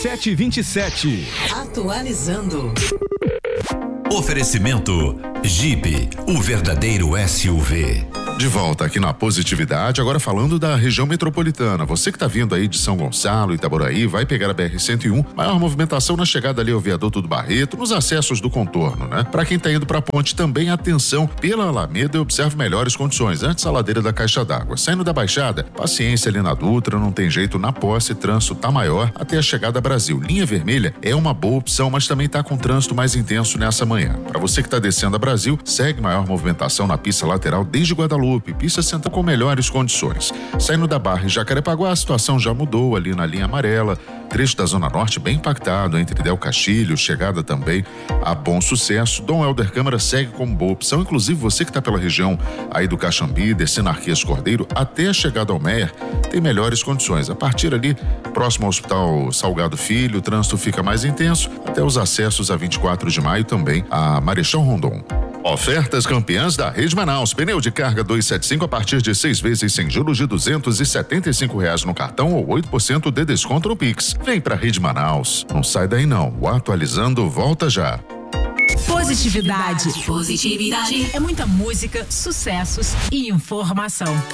1727. Atualizando. Oferecimento Jeep, o verdadeiro SUV. De volta aqui na Positividade, agora falando da região metropolitana. Você que está vindo aí de São Gonçalo, Itaboraí, vai pegar a BR-101, maior movimentação na chegada ali ao viaduto do Barreto, nos acessos do contorno, né? Para quem está indo para a ponte também, atenção, pela Alameda e observe melhores condições, antes a ladeira da caixa d'água. Saindo da Baixada, paciência ali na Dutra, não tem jeito, na posse, trânsito tá maior até a chegada a Brasil. Linha vermelha é uma boa opção, mas também tá com trânsito mais intenso nessa manhã. Para você que está descendo a Brasil, segue maior movimentação na pista lateral desde Guadalupe, pista central com melhores condições. Saindo da Barra e Jacarepaguá, a situação já mudou ali na linha amarela, trecho da Zona Norte bem impactado, entre Del Castilho, chegada também a Bom Sucesso. Dom Helder Câmara segue como boa opção, inclusive você que está pela região aí do Caxambi, descendo Arquias Cordeiro, até a chegada ao Meier, tem melhores condições. A partir ali, próximo ao Hospital Salgado Filho, o trânsito fica mais intenso, até os acessos a 24 de maio também, a Marechal Rondon. Ofertas campeãs da Rede Manaus. Pneu de carga 275 a partir de 6 vezes sem juros de R$275 no cartão ou 8% de desconto no Pix. Vem pra Rede Manaus. Não sai daí não. O Atualizando volta já. Positividade. É muita música, sucessos e informação.